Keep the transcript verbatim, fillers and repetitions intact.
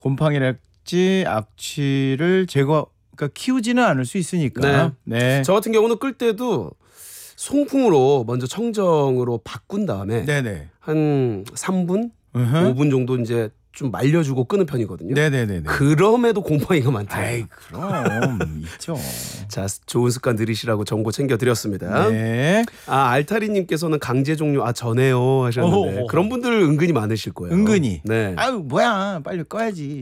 곰팡이랄지 악취를 제거, 그러니까 키우지는 않을 수 있으니까. 네. 네. 저 같은 경우는 끌 때도 송풍으로 먼저 청정으로 바꾼 다음에 네네. 한 삼 분, 으흠. 오 분 정도 이제 좀 말려주고 끄는 편이거든요. 네네네. 그럼에도 곰팡이가 많대요. 아이 그럼 있죠. 자, 좋은 습관 들이시라고 정보 챙겨드렸습니다. 네. 아, 알타리님께서는 강제 종료 아 전에요 하셨는데 어허허허. 그런 분들 은근히 많으실 거예요. 은근히. 네. 아유 뭐야 빨리 꺼야지.